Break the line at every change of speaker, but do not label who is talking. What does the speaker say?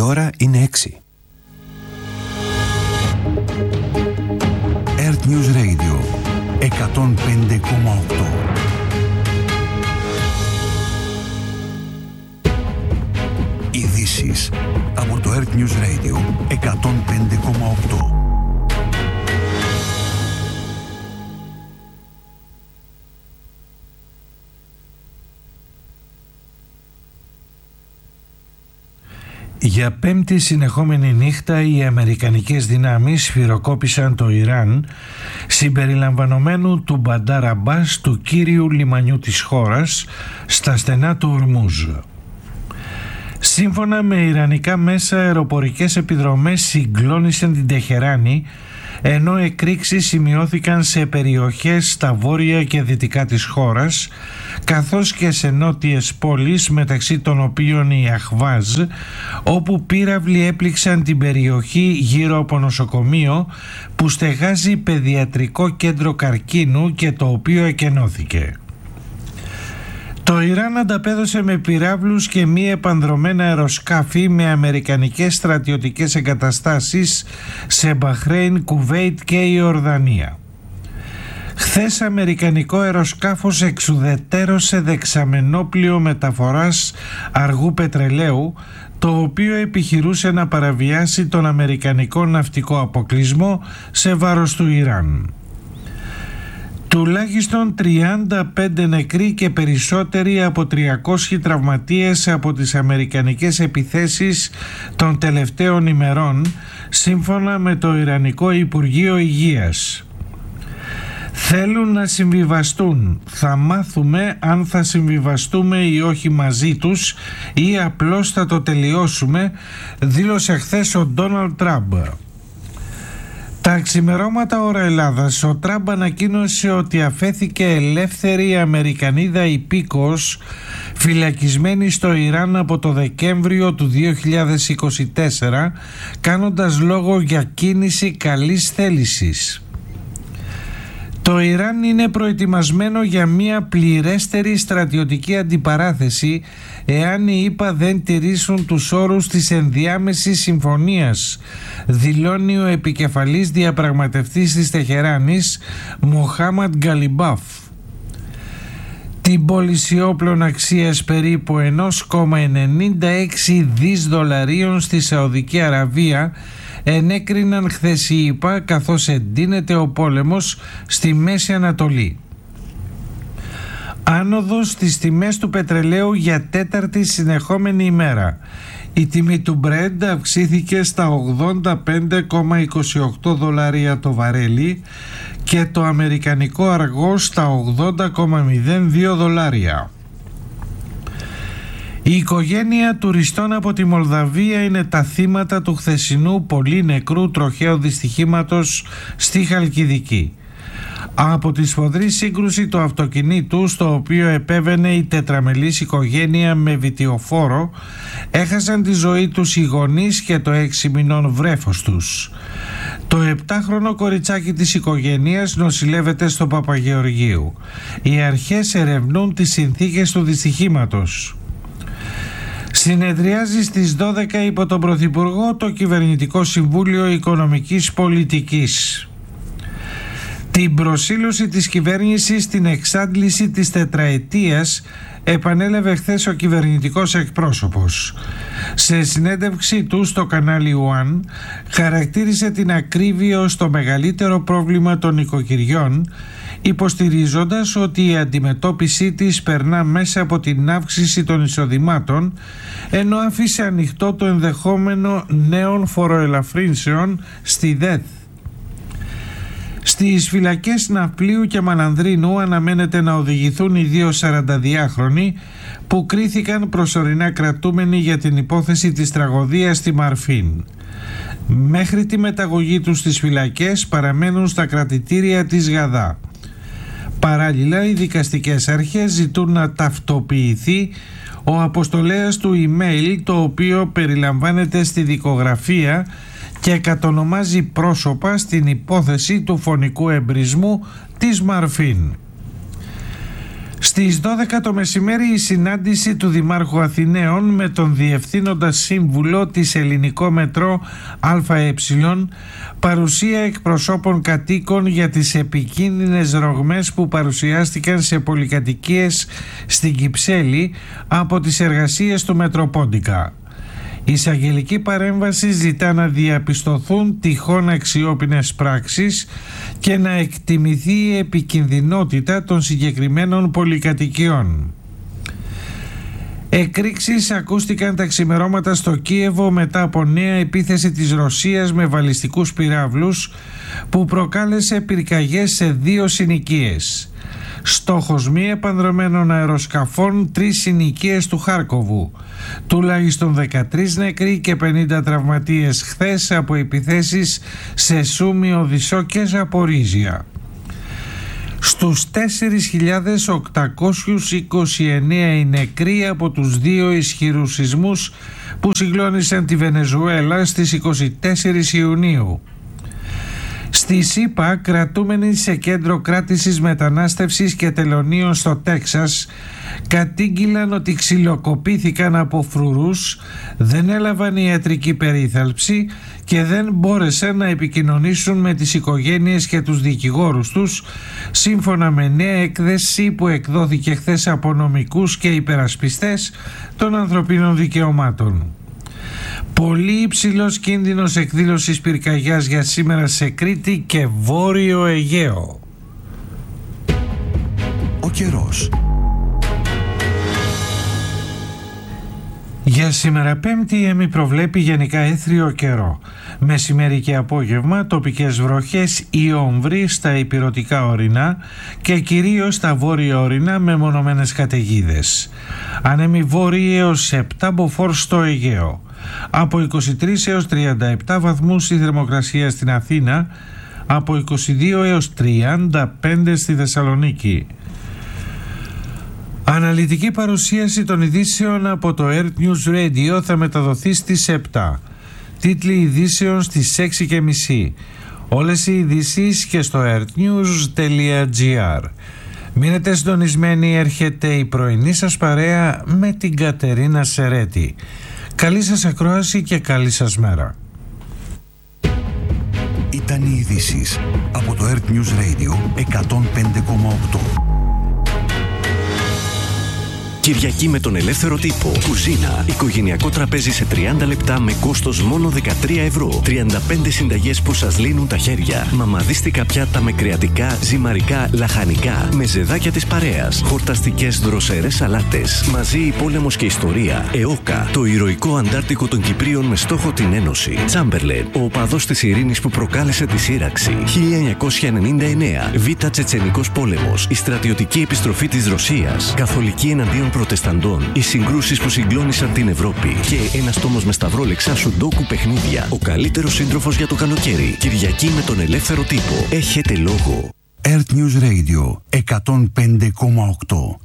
Η ώρα είναι 6. Earth News Radio 105,8. Ειδήσεις από το Earth News Radio 105,8.
Για πέμπτη συνεχόμενη νύχτα οι αμερικανικές δυνάμεις σφυροκόπησαν το Ιράν συμπεριλαμβανομένου του Μπαντάρ Αμπάς, του κύριου λιμανιού της χώρας, στα στενά του Ορμούζ. Σύμφωνα με ιρανικά μέσα, αεροπορικές επιδρομές συγκλώνησαν την Τεχεράνη, ενώ εκρήξεις σημειώθηκαν σε περιοχές στα βόρεια και δυτικά της χώρας, καθώς και σε νότιες πόλεις, μεταξύ των οποίων η Αχβάζ, όπου πύραυλοι έπληξαν την περιοχή γύρω από νοσοκομείο που στεγάζει παιδιατρικό κέντρο καρκίνου και το οποίο εκενώθηκε. Το Ιράν ανταπέδωσε με πυράβλους και μη επανδρομένα αεροσκάφη με αμερικανικές στρατιωτικές εγκαταστάσεις σε Μπαχρέιν, Κουβέιτ και Ιορδανία. Χθες αμερικανικό αεροσκάφος εξουδετέρωσε δεξαμενόπλιο μεταφοράς αργού πετρελαίου, το οποίο επιχειρούσε να παραβιάσει τον αμερικανικό ναυτικό αποκλεισμό σε βάρος του Ιράν. Τουλάχιστον 35 νεκροί και περισσότεροι από 300 τραυματίες από τις αμερικανικές επιθέσεις των τελευταίων ημερών, σύμφωνα με το Ιρανικό Υπουργείο Υγείας. Θέλουν να συμβιβαστούν. Θα μάθουμε αν θα συμβιβαστούμε ή όχι μαζί τους ή απλώς θα το τελειώσουμε, δήλωσε χθες ο Ντόναλντ Τραμπ. Τα ξημερώματα ώρα Ελλάδας, ο Τραμπ ανακοίνωσε ότι αφέθηκε ελεύθερη η Αμερικανίδα υπήκοος φυλακισμένη στο Ιράν από το Δεκέμβριο του 2024, κάνοντας λόγο για κίνηση καλής θέλησης. Το Ιράν είναι προετοιμασμένο για μια πληρέστερη στρατιωτική αντιπαράθεση εάν οι ΗΠΑ δεν τηρήσουν τους όρους της ενδιάμεσης συμφωνίας, δηλώνει ο επικεφαλής διαπραγματευτής της Τεχεράνης, Μοχάμαντ Γκαλιμπάφ. Την πώληση όπλων αξίας περίπου 1,96 δις δολαρίων στη Σαουδική Αραβία ενέκριναν χθες οι ΗΠΑ, καθώς εντείνεται ο πόλεμος στη Μέση Ανατολή. Άνοδος στις τιμές του πετρελαίου για τέταρτη συνεχόμενη ημέρα. Η τιμή του Brent αυξήθηκε στα 85,28 δολάρια το βαρέλι και το αμερικανικό αργό στα 80,02 δολάρια. Η οικογένεια τουριστών από τη Μολδαβία είναι τα θύματα του χθεσινού πολύ νεκρού τροχαίου δυστυχήματος στη Χαλκιδική. Από τη σφοδρή σύγκρουση του αυτοκινήτου, στο οποίο επέβαινε η τετραμελής οικογένεια με βιτιοφόρο, έχασαν τη ζωή τους οι γονείς και το 6 μηνών βρέφος τους. Το 7χρονο κοριτσάκι της οικογένειας νοσηλεύεται στο Παπαγεωργίου. Οι αρχές ερευνούν τις συνθήκες του δυστυχήματος. Συνεδριάζει στις 12 υπό τον Πρωθυπουργό το Κυβερνητικό Συμβούλιο Οικονομικής Πολιτικής. Την προσήλωση της κυβέρνησης στην εξάντληση της τετραετίας επανέλαβε χθες ο κυβερνητικός εκπρόσωπος. Σε συνέντευξή του στο κανάλι One χαρακτήρισε την ακρίβεια ως το μεγαλύτερο πρόβλημα των νοικοκυριών, υποστηρίζοντας ότι η αντιμετώπιση της περνά μέσα από την αύξηση των εισοδημάτων, ενώ άφησε ανοιχτό το ενδεχόμενο νέων φοροελαφρύνσεων στη ΔΕΘ. Στις φυλακές Ναυπλίου και Μανανδρίνου αναμένεται να οδηγηθούν οι δύο 42χρονοι που κρίθηκαν προσωρινά κρατούμενοι για την υπόθεση της τραγωδίας στη Μαρφίν. Μέχρι τη μεταγωγή τους στις φυλακές παραμένουν στα κρατητήρια της Γαδά. Παράλληλα, οι δικαστικές αρχές ζητούν να ταυτοποιηθεί ο αποστολέας του email, το οποίο περιλαμβάνεται στη δικογραφία και κατονομάζει πρόσωπα στην υπόθεση του φωνικού εμπρισμού της Μαρφίν. Στις 12 το μεσημέρι η συνάντηση του Δημάρχου Αθηναίων με τον Διευθύνοντα Σύμβουλο της Ελληνικό Μετρό ΑΕ, παρουσία εκπροσώπων κατοίκων για τις επικίνδυνες ρογμές που παρουσιάστηκαν σε πολυκατοικίες στην Κυψέλη από τις εργασίες του Μετροπόντικα. Η εισαγγελική παρέμβαση ζητά να διαπιστωθούν τυχόν αξιόπινες πράξεις και να εκτιμηθεί η επικινδυνότητα των συγκεκριμένων πολυκατοικιών. Εκρήξεις ακούστηκαν τα ξημερώματα στο Κίεβο μετά από νέα επίθεση της Ρωσίας με βαλιστικούς πυράβλους που προκάλεσε πυρκαγιές σε 2 συνοικίες. Στόχος μη επανδρομένων αεροσκαφών 3 συνοικίες του Χάρκοβου. Τουλάχιστον 13 νεκροί και 50 τραυματίες χθες από επιθέσεις σε Σούμι, Οδυσσό και Ζαπορίζια. Στους 4.829 οι νεκροί από τους 2 ισχυρούς σεισμούς που συγκλώνησαν τη Βενεζουέλα στις 24 Ιουνίου. Στη ΣΥΠΑ, κρατούμενοι σε κέντρο κράτησης μετανάστευσης και τελωνίων στο Τέξας κατήγγειλαν ότι ξυλοκοπήθηκαν από φρουρούς, δεν έλαβαν ιατρική περίθαλψη και δεν μπόρεσαν να επικοινωνήσουν με τις οικογένειες και τους δικηγόρους τους, σύμφωνα με νέα έκθεση που εκδόθηκε χθες από νομικούς και υπερασπιστές των ανθρωπίνων δικαιωμάτων. Πολύ υψηλός κίνδυνος εκδήλωσης πυρκαγιάς για σήμερα σε Κρήτη και Βόρειο Αιγαίο.
Ο καιρός.
Για σήμερα Πέμπτη η ΕΜΗ προβλέπει γενικά έθριο καιρό. Μεσημέρι και απόγευμα τοπικές βροχές ή όμβροι στα ηπειρωτικά ορεινά και κυρίως στα βόρεια ορεινά με μονομένες καταιγίδες. Ανέμοι βόρειοι έως 7 μποφόρ στο Αιγαίο. Από 23 έως 37 βαθμούς η θερμοκρασία στην Αθήνα, από 22 έως 35 στη Θεσσαλονίκη. Αναλυτική παρουσίαση των ειδήσεων από το Earth News Radio θα μεταδοθεί στις 7. Τίτλοι ειδήσεων στις 6:30. Όλες οι ειδήσεις και στο earthnews.gr. Μείνετε συντονισμένοι, έρχεται η πρωινή σας παρέα με την Κατερίνα Σερέτη. Καλή σας ακρόαση και καλή σας μέρα.
Ήταν οι ειδήσεις από το Earth News Radio 105,8.
Κυριακή με τον ελεύθερο τύπο. Κουζίνα. Οικογενειακό τραπέζι σε 30 λεπτά με κόστος μόνο 13 ευρώ. 35 συνταγές που σας λύνουν τα χέρια. Μαμαδίστικα πιάτα με κρεατικά, ζυμαρικά, λαχανικά. Με ζεδάκια της παρέας. Χορταστικές δροσερές σαλάτες. Μαζί η πόλεμος και ιστορία. ΕΟΚΑ. Το ηρωικό αντάρτικο των Κυπρίων με στόχο την Ένωση. Τσάμπερλεν. Ο οπαδός της ειρήνης που προκάλεσε τη σύραξη. 1999. Β' Τσετσενικός πόλεμος. Η στρατιωτική επιστροφή της Ρωσίας. Καθολική εναντίον Προτεσταντών, οι συγκρούσεις που συγκλώνησαν την Ευρώπη και ένας τόμος με σταυρόλεξα σουντόκου παιχνίδια. Ο καλύτερος σύντροφος για το καλοκαίρι. Κυριακή με τον ελεύθερο τύπο. Έχετε λόγο.
Earth News Radio 105,8.